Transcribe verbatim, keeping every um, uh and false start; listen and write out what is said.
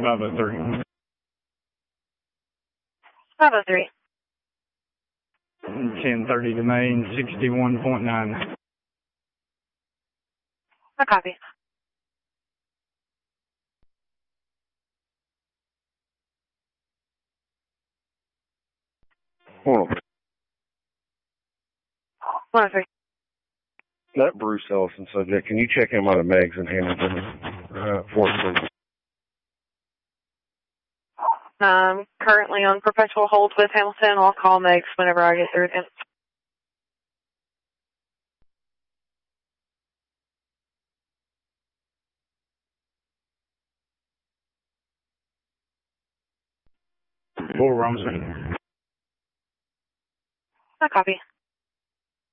five oh three. five oh three. ten thirty to main, sixty-one point nine. I copy. Hold on. one oh three. That Bruce Ellison subject, can you check him out of Megs and Hamilton uh, for us, please? Um, currently on perpetual hold with Hamilton. I'll call Megs whenever I get through again. Four Romsey. I copy.